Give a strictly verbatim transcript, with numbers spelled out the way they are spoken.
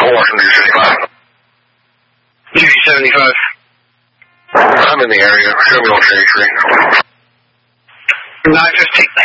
Washington D fifty-five. Duty seventy-five. I'm in the area. Show me on Cherry Tree. nine fifteen.